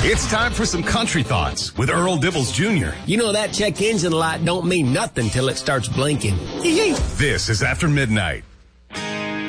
It's time for some country thoughts with Earl Dibbles Jr. You know that check engine light don't mean nothing till it starts blinking. This is After Midnight.